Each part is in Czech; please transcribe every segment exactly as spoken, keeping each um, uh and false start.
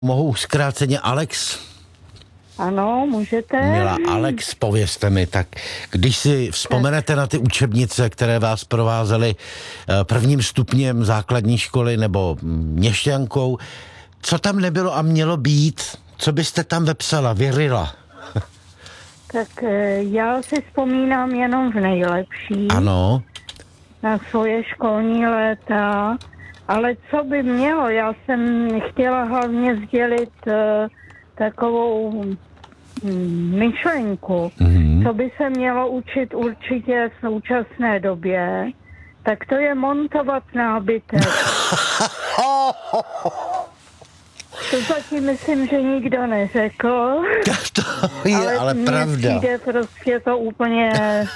Mohu zkráceně Alex? Ano, můžete. Milá Alex, povězte mi, tak když si vzpomenete na ty učebnice, které vás provázely prvním stupněm základní školy nebo měšťankou, co tam nebylo a mělo být? Co byste tam vepsala, věřila? Tak já si vzpomínám jenom v nejlepší. Ano. Na svoje školní léta. Ale co by mělo? Já jsem chtěla hlavně sdělit uh, takovou hm, myšlenku, mm-hmm. co by se mělo učit určitě v současné době, tak to je montovat nábytek. To zatím myslím, že nikdo neřekl. To je ale, ale pravda. Ale přijde prostě to úplně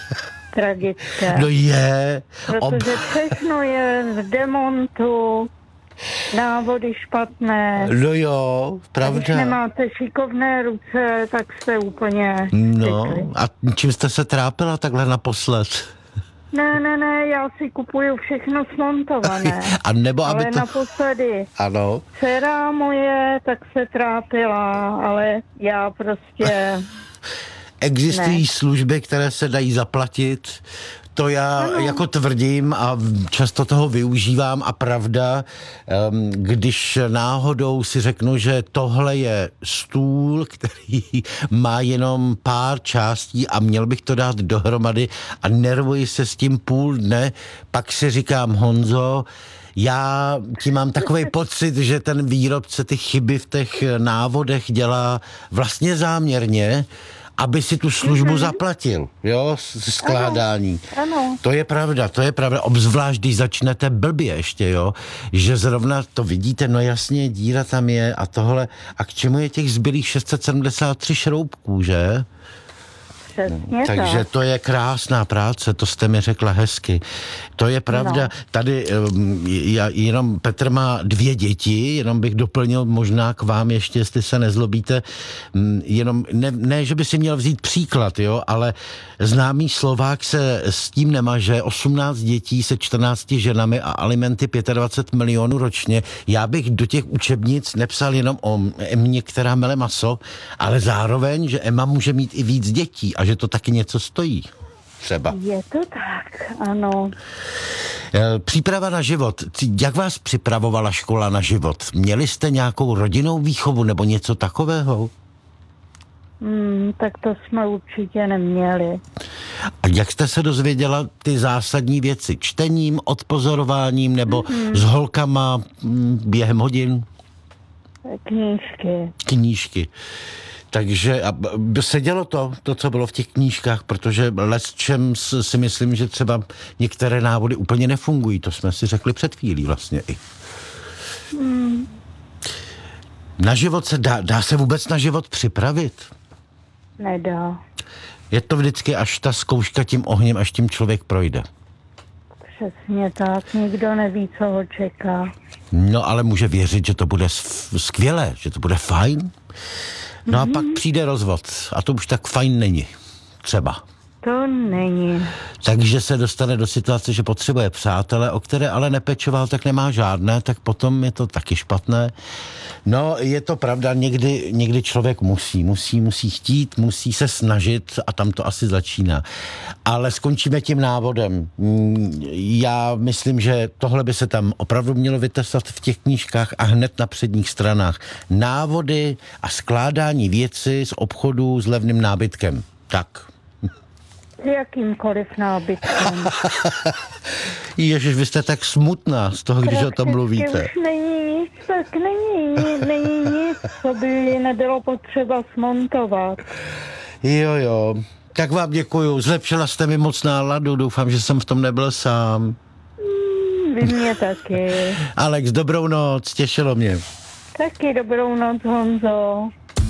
tragické. No je. Protože Ob... všechno je v demontu, návody špatné. No jo, pravda. A když nemáte šikovné ruce, tak jste úplně... No, cykli. a čím jste se trápila takhle naposled? Ne, ne, ne, já si kupuju všechno smontované. A nebo aby ale to... naposledy. Ano. Dcera moje tak se trápila, ale já prostě... Existují ne. služby, které se dají zaplatit. To já ano. jako tvrdím a často toho využívám a pravda, když náhodou si řeknu, že tohle je stůl, který má jenom pár částí a měl bych to dát dohromady a nervuji se s tím půl dne, pak si říkám, Honzo, já tím mám takový pocit, že ten výrobce ty chyby v těch návodech dělá vlastně záměrně, aby si tu službu mm-hmm. zaplatil, jo, skládání. Ano, ano. To je pravda, to je pravda, obzvlášť, když začnete blbě ještě, jo, že zrovna to vidíte, no jasně, díra tam je a tohle, a k čemu je těch zbylých šest set sedmdesát tři šroubků, že? Přesně Takže tak. to je krásná práce, to jste mi řekla hezky. To je pravda. No. Tady já, jenom Petr má dvě děti, jenom bych doplnil možná k vám ještě, jestli se nezlobíte, jenom ne, ne že by si měl vzít příklad, jo, ale známý Slovák se s tím nemaže, osmnáct dětí se čtrnácti ženami a alimenty dvacet pět milionů ročně. Já bych do těch učebnic nepsal jenom o Emě, která mele maso, ale zároveň, že Emma může mít i víc dětí a že to taky něco stojí. Třeba. Je to tak, ano. Příprava na život. Jak vás připravovala škola na život? Měli jste nějakou rodinnou výchovu nebo něco takového? Hmm, tak to jsme určitě neměli. A jak jste se dozvěděla ty zásadní věci? Čtením, odpozorováním nebo mm-hmm. s holkama během hodin? Knížky. Knížky. Takže sedělo to, to, co bylo v těch knížkách, protože lesčem si myslím, že třeba některé návody úplně nefungují. To jsme si řekli před chvílí vlastně i. Hmm. Na život se dá, dá se vůbec na život připravit? Nedá. Je to vždycky až ta zkouška tím ohněm, až tím člověk projde. Přesně tak, nikdo neví, co ho čeká. No ale může věřit, že to bude skvělé, že to bude fajn. No a pak přijde rozvod a to už tak fajn není. Třeba. To není. Takže se dostane do situace, že potřebuje přátele, o které ale nepečoval, tak nemá žádné, tak potom je to taky špatné. No, je to pravda, někdy, někdy člověk musí, musí, musí chtít, musí se snažit a tam to asi začíná. Ale skončíme tím návodem. Já myslím, že tohle by se tam opravdu mělo vytesat v těch knížkách a hned na předních stranách. Návody a skládání věci z obchodu s levným nábytkem. Tak. S jakýmkoliv nábytkem. Ježiš, vy jste tak smutná z toho, když o tom mluvíte. Už není nic, tak není, není nic, co by nebylo potřeba smontovat. Jo, jo. Tak vám děkuju. Zlepšila jste mi moc náladu. Doufám, že jsem v tom nebyl sám. Mm, vy mě taky. Alex, dobrou noc. Těšilo mě. Taky dobrou noc, Honzo.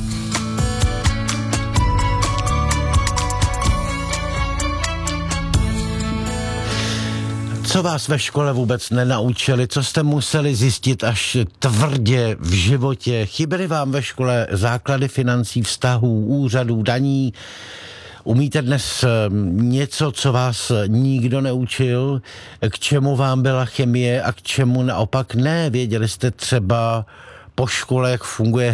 Co vás ve škole vůbec nenaučili? Co jste museli zjistit až tvrdě v životě? Chyběly vám ve škole základy financí, vztahů, úřadů, daní? Umíte dnes něco, co vás nikdo neučil? K čemu vám byla chemie a k čemu naopak ne? Věděli jste třeba po škole, jak funguje